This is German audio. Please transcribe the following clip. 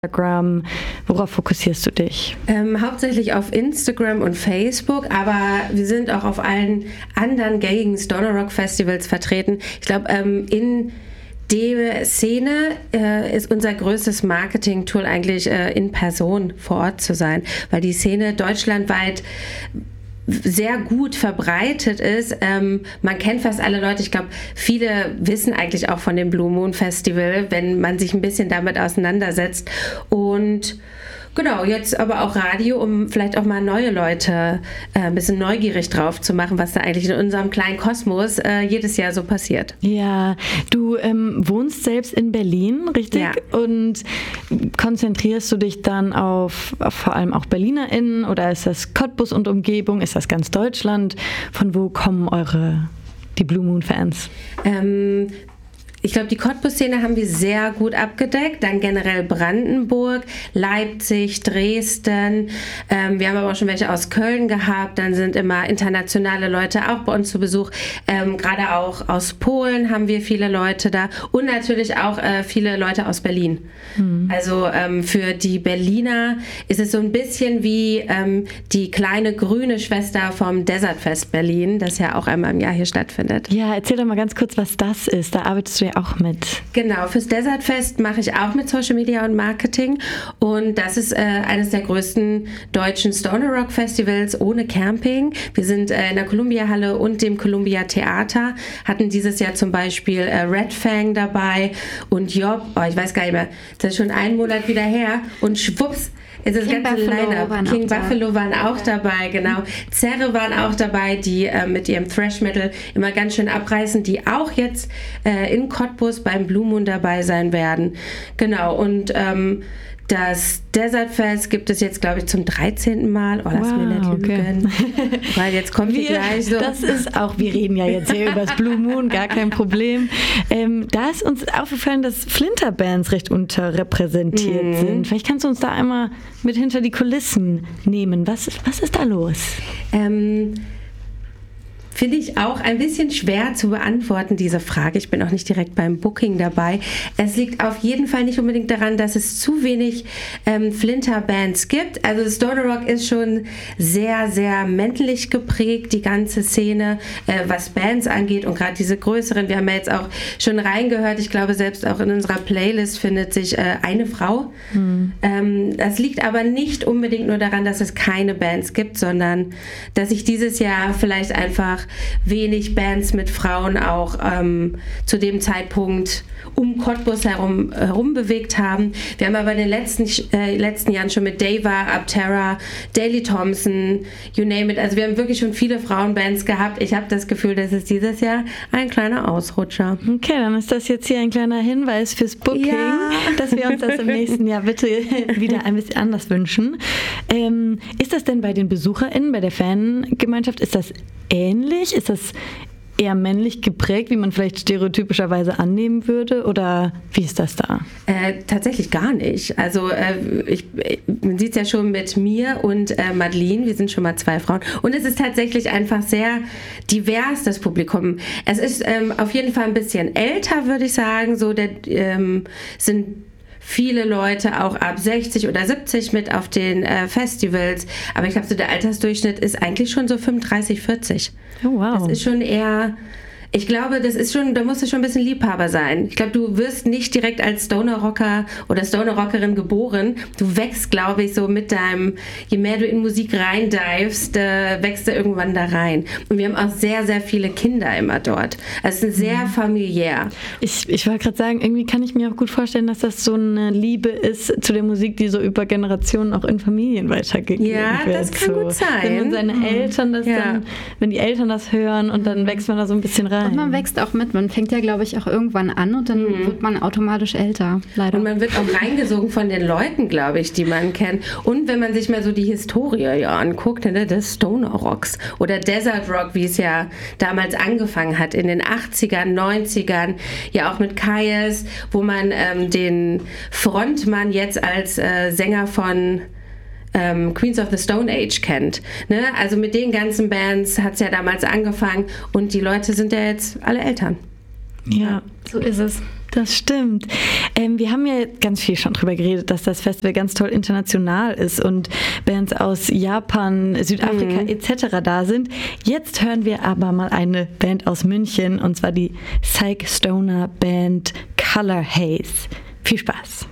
Instagram? Worauf fokussierst du dich? Hauptsächlich auf Instagram und Facebook, aber wir sind auch auf allen anderen gängigen Stoner Rock Festivals vertreten. Ich glaube, in der Szene ist unser größtes Marketing-Tool eigentlich in Person vor Ort zu sein, weil die Szene deutschlandweit sehr gut verbreitet ist. Man kennt fast alle Leute. Ich glaube, viele wissen eigentlich auch von dem Blue Moon Festival, wenn man sich ein bisschen damit auseinandersetzt. Und genau, jetzt aber auch Radio, um vielleicht auch mal neue Leute ein bisschen neugierig drauf zu machen, was da eigentlich in unserem kleinen Kosmos jedes Jahr so passiert. Ja, du wohnst selbst in Berlin, richtig? Ja. Und konzentrierst du dich dann auf vor allem auch BerlinerInnen oder ist das Cottbus und Umgebung? Ist das ganz Deutschland? Von wo kommen die Blue Moon Fans? Ich glaube, die Cottbus-Szene haben wir sehr gut abgedeckt. Dann generell Brandenburg, Leipzig, Dresden. Wir haben aber auch schon welche aus Köln gehabt. Dann sind immer internationale Leute auch bei uns zu Besuch. Gerade auch aus Polen haben wir viele Leute da. Und natürlich auch viele Leute aus Berlin. Also für die Berliner ist es so ein bisschen wie die kleine grüne Schwester vom Desert Fest Berlin, das ja auch einmal im Jahr hier stattfindet. Ja, erzähl doch mal ganz kurz, was das ist. Da arbeitest du ja auch mit. Genau, fürs Desert Fest mache ich auch mit Social Media und Marketing und das ist eines der größten deutschen Stoner Rock Festivals ohne Camping. Wir sind in der Columbia Halle und dem Columbia Theater, hatten dieses Jahr zum Beispiel Red Fang dabei und Job, ich weiß gar nicht mehr, das ist schon einen Monat wieder her und schwupps, ist das ganze Line-Up. King Buffalo waren auch dabei, genau. Zerre waren auch dabei, die mit ihrem Thrash-Metal immer ganz schön abreißen, die auch jetzt in Cottbus beim Blue Moon dabei sein werden. Genau, und das Desert Fest gibt es jetzt, glaube ich, zum 13. Mal. Oh, lass mir nicht lügen. Okay. Weil jetzt kommt die gleich so. Das ist auch, wir reden ja jetzt hier über das Blue Moon, gar kein Problem. Da ist uns aufgefallen, dass Flinterbands recht unterrepräsentiert sind. Vielleicht kannst du uns da einmal mit hinter die Kulissen nehmen. Was ist da los? Finde ich auch ein bisschen schwer zu beantworten, diese Frage. Ich bin auch nicht direkt beim Booking dabei. Es liegt auf jeden Fall nicht unbedingt daran, dass es zu wenig Flinter-Bands gibt. Also Stoner Rock ist schon sehr, sehr männlich geprägt, die ganze Szene, was Bands angeht und gerade diese größeren. Wir haben ja jetzt auch schon reingehört. Ich glaube, selbst auch in unserer Playlist findet sich eine Frau. Das liegt aber nicht unbedingt nur daran, dass es keine Bands gibt, sondern dass ich dieses Jahr vielleicht einfach wenig Bands mit Frauen auch zu dem Zeitpunkt um Cottbus herum bewegt haben. Wir haben aber in den letzten Jahren schon mit Deva, Aptera, Daley Thompson, you name it. Also wir haben wirklich schon viele Frauenbands gehabt. Ich habe das Gefühl, das ist dieses Jahr ein kleiner Ausrutscher. Okay, dann ist das jetzt hier ein kleiner Hinweis fürs Booking, dass wir uns das im nächsten Jahr bitte wieder ein bisschen anders wünschen. Ist das denn bei den BesucherInnen, bei der Fangemeinschaft, ist das ähnlich? Ist das eher männlich geprägt, wie man vielleicht stereotypischerweise annehmen würde? Oder wie ist das da? Tatsächlich gar nicht. Also man sieht es ja schon mit mir und Madeline, wir sind schon mal 2 Frauen. Und es ist tatsächlich einfach sehr divers, das Publikum. Es ist auf jeden Fall ein bisschen älter, würde ich sagen. So sind viele Leute auch ab 60 oder 70 mit auf den Festivals. Aber ich glaube, so der Altersdurchschnitt ist eigentlich schon so 35, 40. Oh, wow. Das ist schon eher... Ich glaube, da musst du schon ein bisschen Liebhaber sein. Ich glaube, du wirst nicht direkt als Stoner-Rocker oder Stoner-Rockerin geboren. Du wächst, glaube ich, so mit je mehr du in Musik reindivest, wächst du irgendwann da rein. Und wir haben auch sehr, sehr viele Kinder immer dort. Also es ist sehr familiär. Ich wollte gerade sagen, irgendwie kann ich mir auch gut vorstellen, dass das so eine Liebe ist zu der Musik, die so über Generationen auch in Familien weitergegeben wird. Ja, das kann gut sein. Wenn man seine Eltern wenn die Eltern das hören und dann wächst man da so ein bisschen rein. Und man wächst auch mit. Man fängt ja, glaube ich, auch irgendwann an und dann wird man automatisch älter, leider. Und man wird auch reingesogen von den Leuten, glaube ich, die man kennt. Und wenn man sich mal so die Historie anguckt, des Stoner Rocks oder Desert Rock, wie es ja damals angefangen hat, in den 80ern, 90ern, ja auch mit Kyuss, wo man den Frontmann jetzt als Sänger von Queens of the Stone Age kennt. Ne? Also mit den ganzen Bands hat es ja damals angefangen und die Leute sind ja jetzt alle Eltern. Ja, so ist es. Das stimmt. Wir haben ja ganz viel schon drüber geredet, dass das Festival ganz toll international ist und Bands aus Japan, Südafrika etc. da sind. Jetzt hören wir aber mal eine Band aus München, und zwar die Psych Stoner Band Color Haze. Viel Spaß!